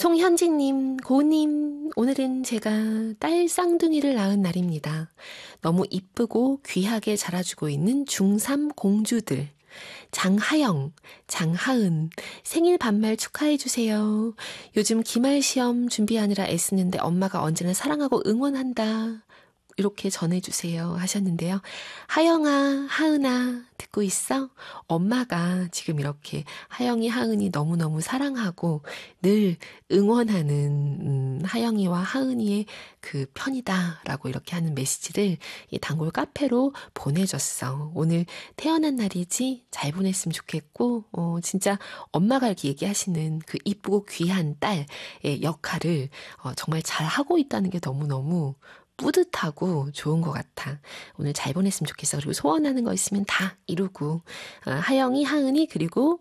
송현진님, 고우님, 오늘은 제가 딸 쌍둥이를 낳은 날입니다. 너무 이쁘고 귀하게 자라주고 있는 중3 공주들. 장하영, 장하은, 생일 반말 축하해주세요. 요즘 기말 시험 준비하느라 애쓰는데 엄마가 언제나 사랑하고 응원한다. 이렇게 전해주세요 하셨는데요. 하영아, 하은아, 듣고 있어? 엄마가 지금 이렇게 하영이, 하은이 너무너무 사랑하고 늘 응원하는 하영이와 하은이의 그 편이다라고 이렇게 하는 메시지를 이 단골 카페로 보내줬어. 오늘 태어난 날이지? 잘 보냈으면 좋겠고 진짜 엄마가 이렇게 얘기하시는 그 이쁘고 귀한 딸의 역할을 정말 잘 하고 있다는 게 너무너무 뿌듯하고 좋은 것 같아. 오늘 잘 보냈으면 좋겠어. 그리고 소원하는 거 있으면 다 이루고 하영이, 하은이 그리고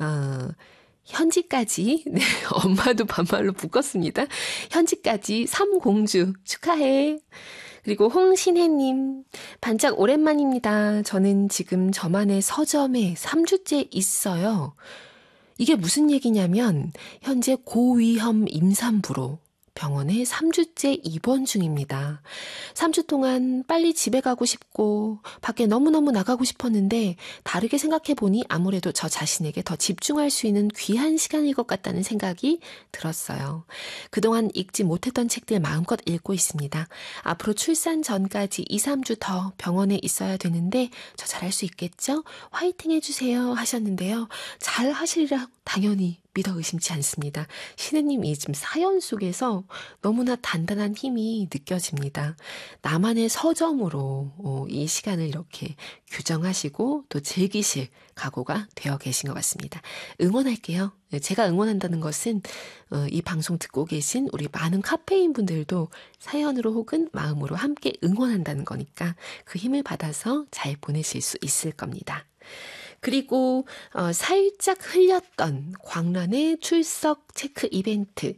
현지까지 네, 엄마도 반말로 묶었습니다. 현지까지 3공주 축하해. 그리고 홍신혜님 반짝 오랜만입니다. 저는 지금 저만의 서점에 3주째 있어요. 이게 무슨 얘기냐면 현재 고위험 임산부로 병원에 3주째 입원 중입니다. 3주 동안 빨리 집에 가고 싶고 밖에 너무너무 나가고 싶었는데 다르게 생각해보니 아무래도 저 자신에게 더 집중할 수 있는 귀한 시간일 것 같다는 생각이 들었어요. 그동안 읽지 못했던 책들 마음껏 읽고 있습니다. 앞으로 출산 전까지 2, 3주 더 병원에 있어야 되는데 저 잘할 수 있겠죠? 화이팅 해주세요 하셨는데요. 잘 하시리라 당연히 믿어 의심치 않습니다. 신혜님이 지금 사연 속에서 너무나 단단한 힘이 느껴집니다. 나만의 서점으로 이 시간을 이렇게 규정하시고 또 즐기실 각오가 되어 계신 것 같습니다. 응원할게요. 제가 응원한다는 것은 이 방송 듣고 계신 우리 많은 카페인 분들도 사연으로 혹은 마음으로 함께 응원한다는 거니까 그 힘을 받아서 잘 보내실 수 있을 겁니다. 그리고 살짝 흘렸던 광란의 출석 체크 이벤트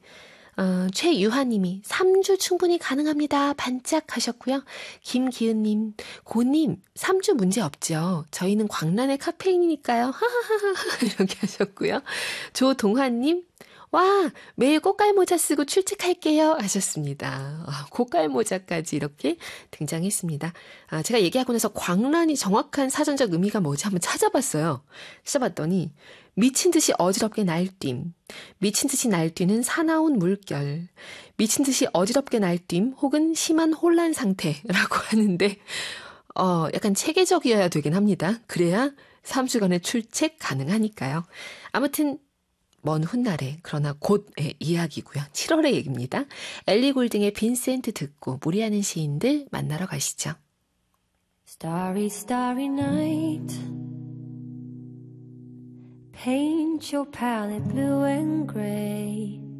최유하님이 3주 충분히 가능합니다. 반짝하셨고요. 김기은님, 고님 3주 문제 없죠. 저희는 광란의 카페인이니까요. 하하하하 이렇게 하셨고요. 조동환님, 와, 매일 꽃갈모자 쓰고 출첵할게요 하셨습니다. 꽃갈모자까지 이렇게 등장했습니다. 제가 얘기하고 나서 광란이 정확한 사전적 의미가 뭐지 한번 찾아봤어요. 찾아봤더니 미친 듯이 어지럽게 날뛴, 미친 듯이 날뛰는 사나운 물결, 미친 듯이 어지럽게 날뛴 혹은 심한 혼란 상태라고 하는데 약간 체계적이어야 되긴 합니다. 그래야 3주간의 출첵 가능하니까요. 아무튼 먼 훗날에 그러나 곧의 이야기고요. 7월의 얘기입니다. 엘리 골딩의 빈센트 듣고 무리하는 시인들 만나러 가시죠. Starry, starry night. Paint your palette blue and gray.